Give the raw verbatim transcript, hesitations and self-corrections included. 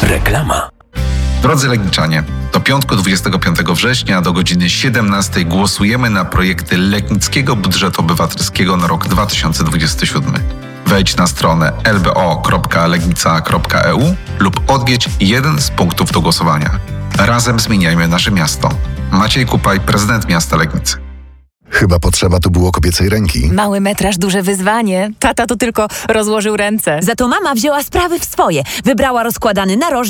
Reklama. Drodzy Legniczanie, do piątku dwudziestego piątego września do godziny siedemnastej głosujemy na projekty Legnickiego Budżetu Obywatelskiego na rok dwa tysiące dwudziesty siódmy. Wejdź na stronę l b o kropka legnica kropka e u lub odwiedź jeden z punktów do głosowania. Razem zmieniajmy nasze miasto. Maciej Kupaj, prezydent miasta Legnicy. Chyba potrzeba tu było kobiecej ręki. Mały metraż, duże wyzwanie. Tata to tylko rozłożył ręce. Za to mama wzięła sprawy w swoje. Wybrała rozkładany narożnik